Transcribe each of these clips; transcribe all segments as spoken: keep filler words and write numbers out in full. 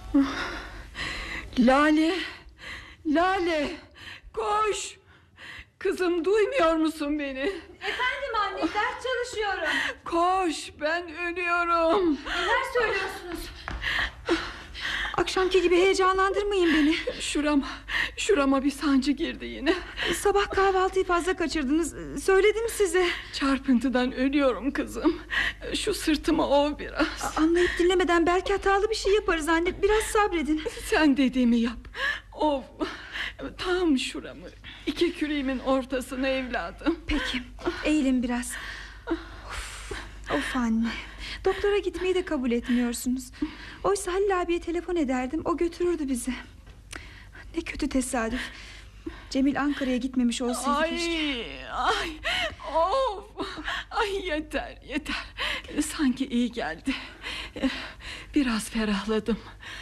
Lale, Lale, koş. Kızım, duymuyor musun beni? Efendim anne, ders çalışıyorum. Koş, ben ölüyorum. Neler söylüyorsunuz? Akşamki gibi heyecanlandırmayın beni. Şurama, şurama bir sancı girdi yine. Sabah kahvaltıyı fazla kaçırdınız. Söyledim size. Çarpıntıdan ölüyorum kızım. Şu sırtıma ov biraz. Anlayıp dinlemeden belki hatalı bir şey yaparız anne. Biraz sabredin. Sen dediğimi yap. Ov. Tam şuramı. İki küreğimin ortasına evladım. Peki, eğilin biraz. Of, of anne. Doktora gitmeyi de kabul etmiyorsunuz. Oysa Halil abiye telefon ederdim, o götürürdü bizi. Ne kötü tesadüf. Cemil Ankara'ya gitmemiş olsaydı Ay, keşke. ay, of. Ay, yeter, yeter. Sanki iyi geldi. Biraz ferahladım.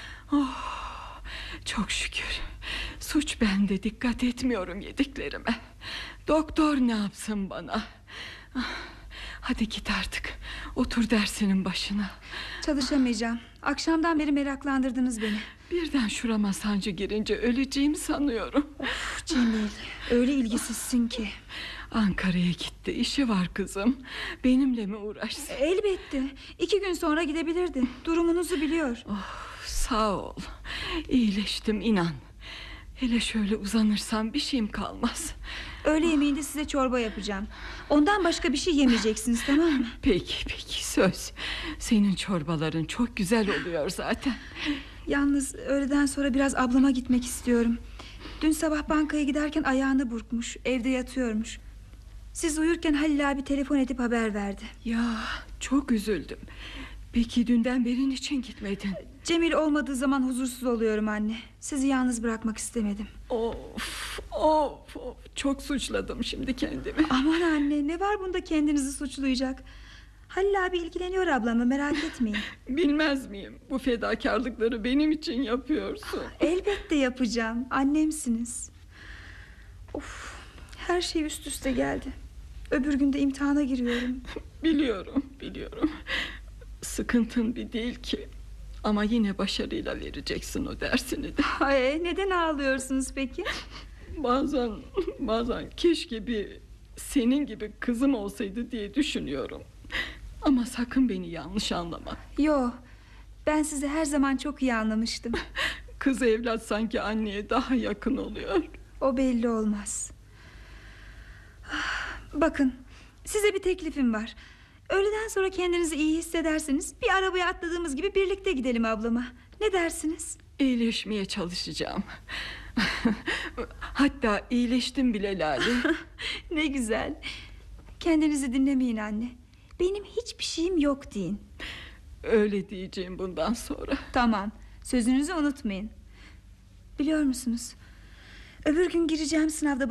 Oh, çok şükür. Suç bende, dikkat etmiyorum yediklerime. Doktor ne yapsın bana? Hadi git artık. Otur dersinin başına. Çalışamayacağım. Akşamdan beri meraklandırdınız beni. Birden şurama sancı girince öleceğim sanıyorum. Of Cemil, öyle ilgisizsin ki. Ankara'ya gitti, işi var kızım. Benimle mi uğraşsın? Elbette. İki gün sonra gidebilirdi. Durumunuzu biliyor. Oh, sağ ol. İyileştim, inan. Hele şöyle uzanırsam bir şeyim kalmaz. Öğle yemeğinde size çorba yapacağım. Ondan başka bir şey yemeyeceksiniz, tamam mı? Peki, peki, söz. Senin çorbaların çok güzel oluyor zaten. Yalnız öğleden sonra biraz ablama gitmek istiyorum. Dün sabah bankaya giderken ayağını burkmuş, evde yatıyormuş. Siz uyurken Halil abi telefon edip haber verdi. Ya, çok üzüldüm. Peki dünden beri niçin gitmedin? Cemil olmadığı zaman huzursuz oluyorum anne. Sizi yalnız bırakmak istemedim. Of, of, of. Çok suçladım şimdi kendimi. Aman anne, ne var bunda kendinizi suçlayacak? Halil abi ilgileniyor ablamla, merak etmeyin. Bilmez miyim? Bu fedakarlıkları benim için yapıyorsun. Elbette yapacağım, annemsiniz. Of, her şey üst üste geldi. Öbür günde imtihana giriyorum. Biliyorum, biliyorum. Sıkıntın bir değil ki. Ama yine başarıyla vereceksin o dersini de. Ay, neden ağlıyorsunuz peki? Bazen, bazen keşke bir senin gibi kızım olsaydı diye düşünüyorum. Ama sakın beni yanlış anlama. Yo, ben sizi her zaman çok iyi anlamıştım. Kız evlat sanki anneye daha yakın oluyor. O belli olmaz. Bakın, size bir teklifim var. Öğleden sonra kendinizi iyi hissederseniz bir arabaya atladığımız gibi birlikte gidelim ablama. Ne dersiniz? İyileşmeye çalışacağım. Hatta iyileştim bile Lale. Ne güzel. Kendinizi dinlemeyin anne. Benim hiçbir şeyim yok deyin. Öyle diyeceğim bundan sonra. Tamam, sözünüzü unutmayın. Biliyor musunuz, öbür gün gireceğim sınavda